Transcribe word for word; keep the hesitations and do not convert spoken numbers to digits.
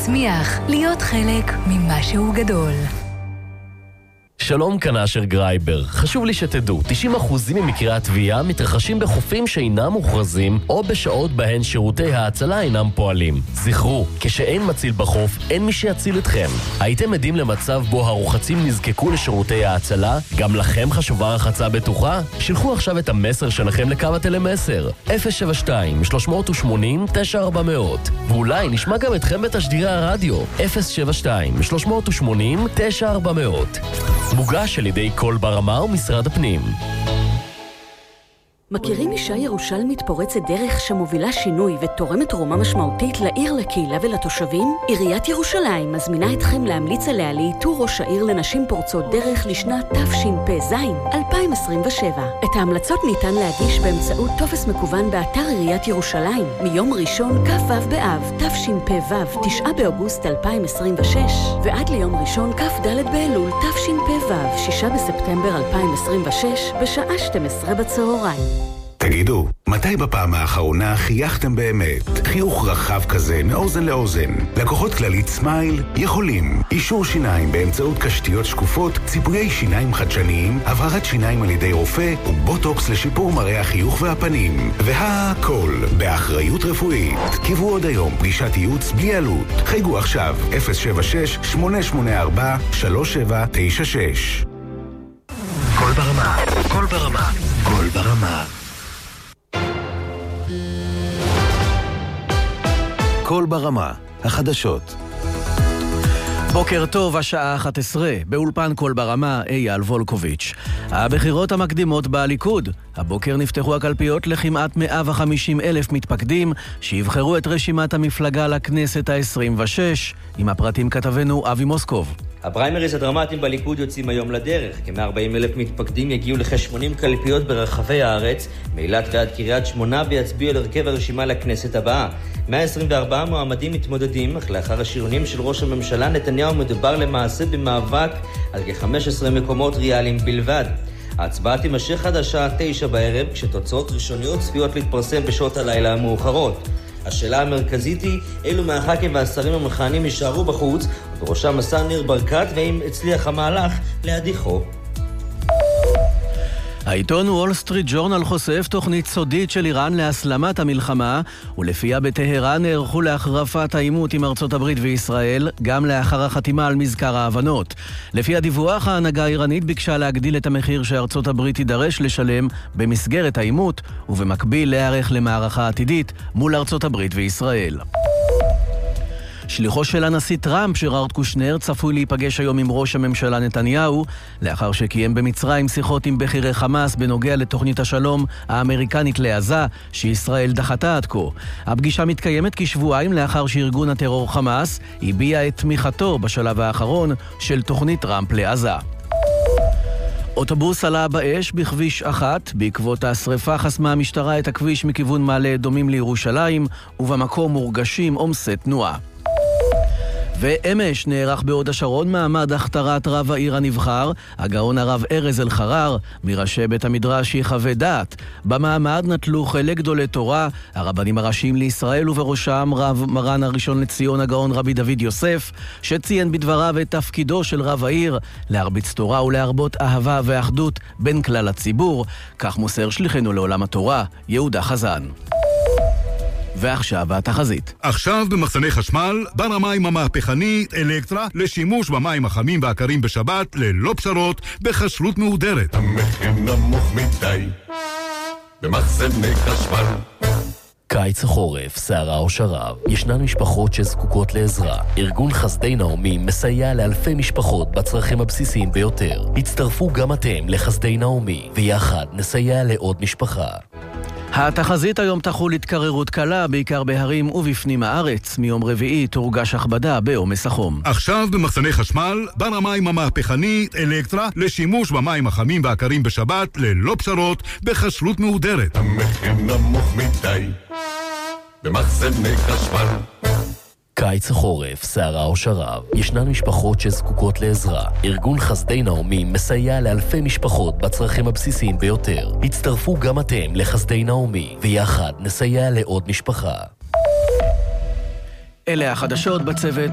להצמיח, להיות חלק ממשהו גדול. שלום, כאן אשר גרייבר. חשוב לי שתדעו, תשעים אחוז ממקרי התביעה מתרחשים בחופים שאינם מוכרזים או בשעות בהן שירותי ההצלה אינם פועלים. זכרו, כשאין מציל בחוף, אין מי שיציל אתכם. הייתם עדים למצב בו הרוחצים נזקקו לשירותי ההצלה? גם לכם חשובה רחצה בטוחה? שלחו עכשיו את המסר שלכם לקו הטלמסר אפס שבע שתיים שלוש שמונה תשע ארבע אפס אפס ואולי נשמע גם אתכם בתשדירי הרדיו אפס שבע שתיים שלוש שמונה תשע ארבע אפס אפס. מוגש על ידי כל ברמה ומשרד הפנים. מכירים אישה ירושלמית פורצת דרך שמובילה שינוי ותורמת תרומה משמעותית לעיר, לקהילה ולתושבים? עיריית ירושלים מזמינה אתכם להמליץ עליה לאיתור ראש העיר לנשים פורצות דרך לשנת תשפ"ז אלפיים עשרים ושבע. את ההמלצות ניתן להגיש באמצעות טופס מקוון באתר עיריית ירושלים מיום ראשון כ"ו באב תשפ"ו תשעה באוגוסט אלפיים עשרים ושש ועד ליום ראשון כ"ד באלול תשפ"ו שישה בספטמבר אלפיים עשרים ושש בשעה שתים עשרה בצהריים. תגידו, מתי בפעם האחרונה חייכתם באמת? חיוך רחב כזה מאוזן לאוזן. לקוחות כללית סמייל יכולים. אישור שיניים באמצעות קשתיות שקופות, ציפויי שיניים חדשניים, הבהרת שיניים על ידי רופא ובוטוקס לשיפור מראה החיוך והפנים. והכל באחריות רפואית. קיבו עוד היום פגישת ייעוץ בלי עלות. חייגו עכשיו אפס שבע שש שמונה שמונה ארבע שלוש שבע תשע שש. כל ברמה, כל ברמה, כל ברמה. כל ברמה, החדשות. בוקר טוב, השעה אחת עשרה, באולפן כל ברמה, אייל וולקוביץ'. הבחירות המקדימות בליכוד. הבוקר נפתחו הקלפיות לכמעט מאה וחמישים אלף מתפקדים שיבחרו את רשימת המפלגה לכנסת ה-עשרים ושש. עם הפרטים כתבנו אבי מוסקוב. הפריימריז הדרמטיים בליכוד יוצאים היום לדרך. כ-מאה וארבעים אלף מתפקדים יגיעו לכ-שמונים קלפיות ברחבי הארץ, מאילת ועד קריית שמונה, ויצביעו על הרכב הרשימה לכנסת הבאה. מאה עשרים וארבעה מועמדים מתמודדים, אך לאחר השריונים של ראש הממשלה נתניהו מדובר למעשה במאבק על כ-חמישה עשר מקומות ריאליים בלבד. ההצבעה תימשך עד השעה תשע בערב, כשתוצאות ראשוניות צפויות להתפרסם בשעות הלילה המאוחרות. השאלה המרכזית היא אילו מהח"כים והשרים המכהנים יישארו בחוץ, ובראשם השר ניר ברקת, ואם הצליח המהלך להדיחו. העיתון וול סטריט ג'ורנל חושף תוכנית סודית של איראן להסלמת המלחמה, ולפיה בטהרן נערכו להחרפת העימות עם ארצות הברית וישראל, גם לאחר החתימה על מזכר ההבנות. לפי הדיווח, ההנהגה האיראנית ביקשה להגדיל את המחיר שארצות הברית תידרש לשלם במסגרת העימות, ובמקביל להיערך למערכה עתידית מול ארצות הברית וישראל. שליחו של הנשיא טראמפ, ג'רארד קושנר, צפוי להיפגש היום עם ראש הממשלה נתניהו, לאחר שקיים במצרים שיחות עם בכירי חמאס בנוגע לתוכנית השלום האמריקנית לעזה, שישראל דחתה עד כה. הפגישה מתקיימת כשבועיים לאחר שארגון הטרור חמאס הביע את תמיכתו בשלב האחרון של תוכנית טראמפ לעזה. אוטובוס עלה באש בכביש אחת, בעקבות השריפה חסמה המשטרה את הכביש מכיוון מעלה אדומים לירושלים, ובמקום מורגשים עומסי תנועה. ואמש נערך בהוד השרון מעמד הכתרת רב העיר הנבחר, הגאון הרב ארז אלחרר, מראשי בית המדרש יחווה דעת. במעמד נטלו חלק גדולי תורה, הרבנים הראשיים לישראל, ובראשם רב מרן הראשון לציון הגאון רבי דוד יוסף, שציין בדבריו את תפקידו של רב העיר, להרביץ תורה ולהרבות אהבה ואחדות בין כלל הציבור. כך מוסר שליחנו לעולם התורה, יהודה חזן. ועכשיו התחזית. עכשיו במחסני חשמל, בר המים המהפכני אלקטרה, לשימוש במים החמים והקרים בשבת, ללא פשרות, בחשלות מהודרת. המחיר נמוך מדי במחסני חשמל. קיץ החורף, סערה או שרב, ישנן משפחות שזקוקות לעזרה. ארגון חסדי נעמי מסייע לאלפי משפחות בצרכים הבסיסיים ביותר. הצטרפו גם אתם לחסדי נעמי, ויחד נסייע לעוד משפחה. התחזית היום תחול התקררות קלה, בעיקר בהרים ובפנים הארץ. מיום רביעי תורגש הכבדה בעומס החום. עכשיו במחסני חשמל, בר המים המהפכני אלקטרה, לשימוש במים החמים והקרים בשבת, ללא פשרות, בחשלות מהודרת. המחיר נמוך מדי במחסני חשמל. קיץ החורף, סערה או שרב, ישנן משפחות שזקוקות לעזרה. ארגון חסדי נעמי מסייע לאלפי משפחות בצרכים הבסיסיים ביותר. הצטרפו גם אתם לחסדי נעמי, ויחד נסייע לעוד משפחה. אלה החדשות בצוות